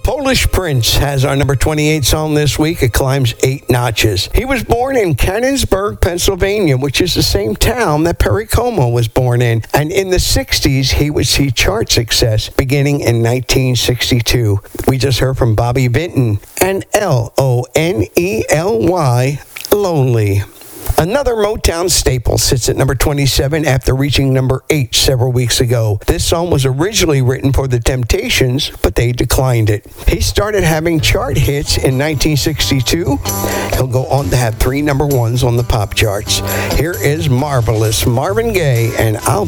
Polish Prince has our number 28 song this week. It climbs 8 notches. He was born in Canonsburg, Pennsylvania, which is the same town that Perry Como was born in. And in the 60s, he would see chart success beginning in 1962. We just heard from Bobby Vinton and Lonely, Lonely. Another Motown staple sits at number 27 after reaching number 8 several weeks ago. This song was originally written for the Temptations, but they declined it. He started having chart hits in 1962. He'll go on to have 3 number 1s on the pop charts. Here is Marvelous, Marvin Gaye, and I'll